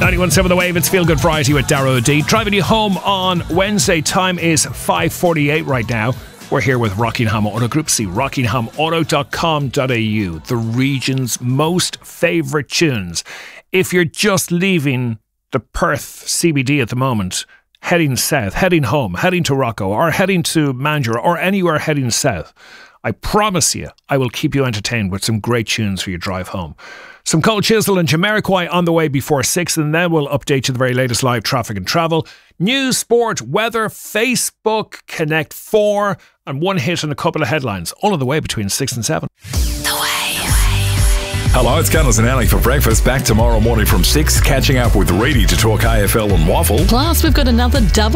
91.7 The Wave, it's Feel Good Friday with Darrow O'D. Driving you home on Wednesday. Time is 5:48 right now. We're here with Rockingham Auto Group. See rockinghamauto.com.au, the region's most favourite tunes. If you're just leaving the Perth CBD at the moment, heading south, heading home, heading to Rocco, or heading to Mandurah, or anywhere heading south, I promise you, I will keep you entertained with some great tunes for your drive home. Some Cold Chisel and Jamiroquai on the way before 6, and then we'll update you the very latest live traffic and travel. News, sport, weather, Facebook, Connect 4, and one hit and a couple of headlines. All of the way between 6 and 7. The Wave. Hello, it's Candles and Ellie for breakfast. Back tomorrow morning from 6, catching up with Reedy to talk AFL and Waffle. Plus, we've got another double